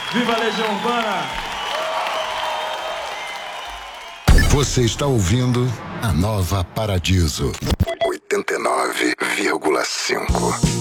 Viva a Legião Urbana! Você está ouvindo a Nova Paradiso 89,5.